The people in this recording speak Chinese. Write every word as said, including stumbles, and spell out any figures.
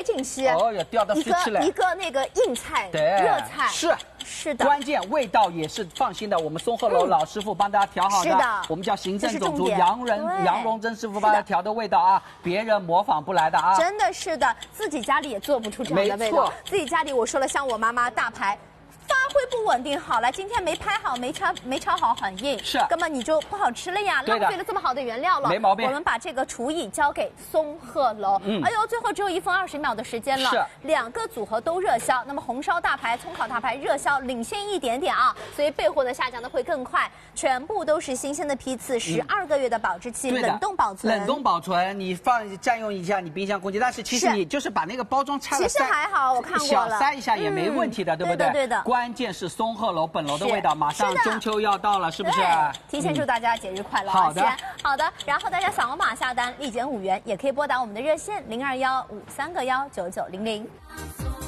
信息。 哦哟，掉到一飞吃了。 个一个那个硬菜， 对， 热菜是。 是的， 关键味道也是放心的，我们松鹤楼老师傅帮大家调好的。 是的， 我们叫行政总这是重点厨杨仁杨荣珍师傅帮大家调的味道啊，别人模仿不来的啊。 真的是的，自己家里也做不出这样的味道。自己家里我说了，像我妈妈大排。 发挥不稳定，好了，今天没拍好，没焯没焯好，很硬， 是， 根本你就不好吃了呀，浪费了这么好的原料了， 没毛病。 我们把这个厨艺交给松鹤楼，嗯，哎呦，最后只有一分二十秒的时间了， 是， 两个组合都热销，那么红烧大排、葱烤大排热销领先一点点啊，所以备货的下降的会更快，全部都是新鲜的批次，十二个月的保质期，冷冻保存， 冷冻保存，你放占用一下你冰箱空间，但是其实你就是把那个包装拆了， 其实还好，我看过了， 小塞一下也没问题的，对不对？ 对的， 关键是松鹤楼本楼的味道，马上中秋要到了，是不是？ 提前祝大家节日快乐！ 好的， 好的。然后大家扫码下单立减五元，也可以拨打我们的热线零二幺五三个幺九九零零。